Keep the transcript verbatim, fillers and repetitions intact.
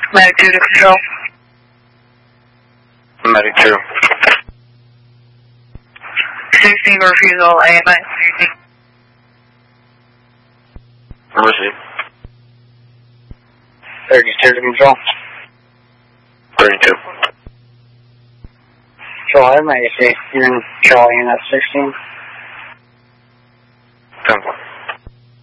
Medic two to control. Medic two. sixteen refusal, A M I. Receive. thirty-two to control. thirty-two. Control, I have my A C. You're in Charlie, unit sixteen.